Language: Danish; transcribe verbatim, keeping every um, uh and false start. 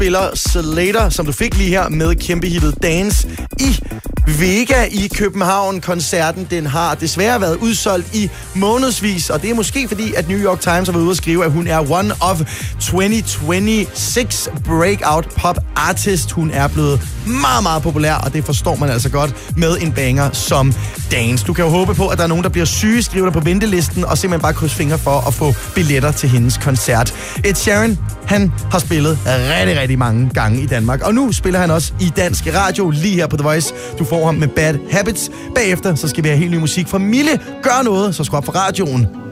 spiller Slater, som du fik lige her med kæmpe hittet Dance i Vega i København. Koncerten, den har desværre været udsolgt i månedsvis, og det er måske fordi, at New York Times har været ude at skrive, at hun er one of tyve tyve-seks breakout pop artist. Hun er blevet meget, meget populær, og det forstår man altså godt med en banger som Dance. Du kan jo håbe på, at der er nogen, der bliver syge, skriver der på ventelisten, og simpelthen bare krydse fingre for at få billetter til hendes koncert. Ed Sheeran, han har spillet rigtig, rigtig mange gange i Danmark, og nu spiller han også i dansk radio lige her på The Voice. Du får ham med Bad Habits. Bagefter så skal vi have helt ny musik fra Mille. Gør noget, så skru op for radioen.